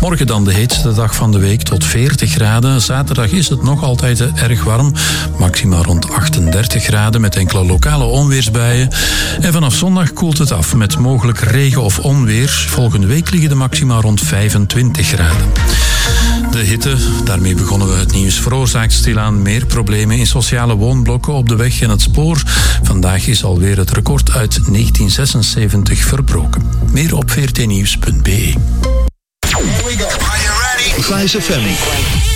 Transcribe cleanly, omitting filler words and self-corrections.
Morgen dan de heetste dag van de week tot 40 graden. Zaterdag is het nog altijd erg warm. Maxima rond 38 graden met enkele lokale onweersbuien. En vanaf zondag koelt het af met mogelijk regen of onweer. Volgende week liggen de maxima rond 25 graden. De hitte, daarmee begonnen we het nieuws, veroorzaakt stilaan meer problemen in sociale woonblokken op de weg en het spoor. Vandaag is alweer het record uit 1976 verbroken. Meer op vrtnieuws.be. Here we go. Are you ready? Vice FM.